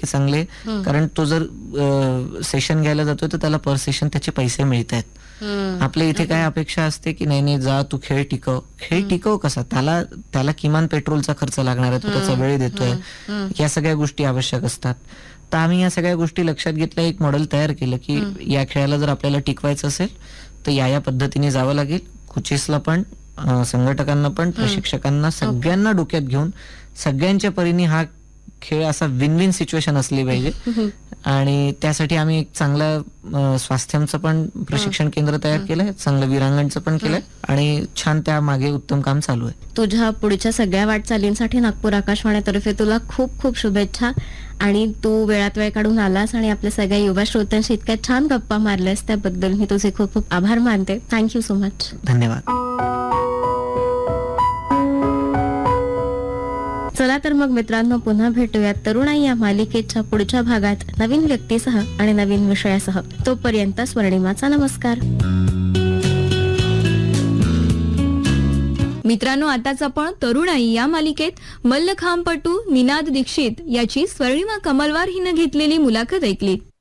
बऱ्यापैकी चांगले, कारण तो जर सेशन घ्यायला जातोय तर त्याला पर सेशन त्याचे पैसे मिळत आहेत. आपल्या इथे काय अपेक्षा असते की नाही जा तू खेळ टिकव कसा, त्याला किमान पेट्रोलचा खर्च लागणार आहे, तो त्याचा वेळ देतोय, या सगळ्या गोष्टी आवश्यक असतात. तर आम्ही या सगळ्या गोष्टी लक्षात घेतल्या, एक मॉडेल तयार केलं की या खेळाला जर आपल्याला टिकवायचं असेल तर या पद्धतीने जावं लागेल. कोचेसला पण, संघटकांना पण, प्रशिक्षकांना, सगळ्यांना डोक्यात घेऊन सगळ्यांच्या परीने हा खेळ असा विन विन सिच्युएशन असली पाहिजे. आणि त्यासाठी आम्ही एक चांगलं स्वास्थ्यांचं पण प्रशिक्षण केंद्र तयार केलंय, चांगलं वीरांगणचं पण केलंय आणि छान त्या मागे उत्तम काम चालू आहे. तुझ्या पुढच्या सगळ्या वाटचालींसाठी नागपूर आकाशवाणीतर्फे तुला खूप खूप शुभेच्छा. आणि तू वेळात वेळ काढून आलास आणि आपल्या सगळ्या युवा श्रोत्यांशी इतक्या छान गप्पा मारल्यास त्याबद्दल मी तुझे खूप खूप आभार मानते. Thank you so much. धन्यवाद. चला तर मग मित्रांनो, पुन्हा भेटूयात तरुणाई या मालिकेच्या पुढच्या भागात नवीन व्यक्तीसह आणि नवीन विषयासह. तोपर्यंत स्वर्णिमाचा नमस्कार. मित्रांनो, आताच आपण तरुणाई या मालिकेत मल्लखांबपटू निनाद दीक्षित याची स्वर्णिमा कमलवार हिनं घेतलेली मुलाखत ऐकली.